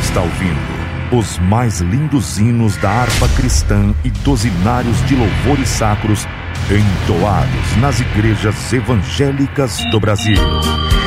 está ouvindo os mais lindos hinos da harpa cristã e dos hinários de louvores sacros entoados nas igrejas evangélicas do Brasil.